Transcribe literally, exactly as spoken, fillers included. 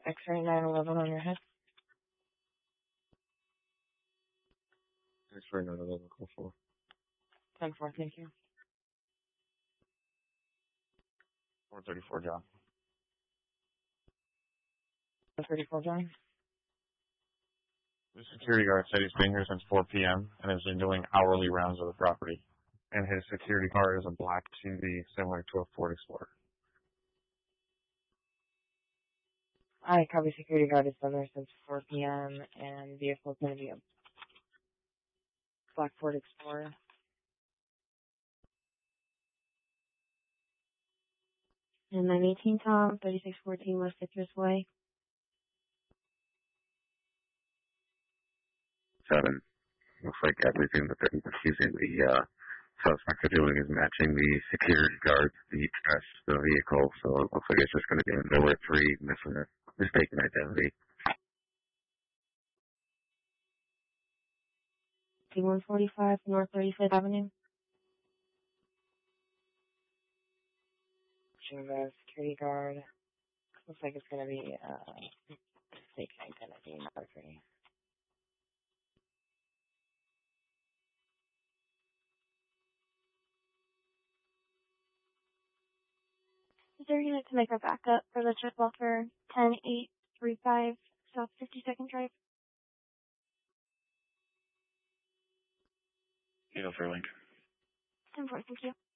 X-ray nine eleven on your head. X-ray nine eleven, call four. ten four, thank you. four thirty-four, John. four thirty-four, John. The security guard said he's been here since four p.m. and has been doing hourly rounds of the property. And his security car is a black T V similar to a Ford Explorer. Alright, copy. Security guard has been there since four p.m. and vehicle is going to be a black Ford Explorer. And nine eighteen Tom, thirty-six fourteen West Citrus Way. Seven. Looks like everything that they're accusing the uh, suspect of doing is matching the security guard, the address, the vehicle. So it looks like it's just going to be a number three mis- mistaken identity. one forty-five North thirty-fifth Avenue. The security guard. Looks like it's going to be uh, mistaken identity, number three. Is there a unit to make a backup for the check for ten eight thirty-five South fifty-second Drive? You know, for link. ten four, thank you.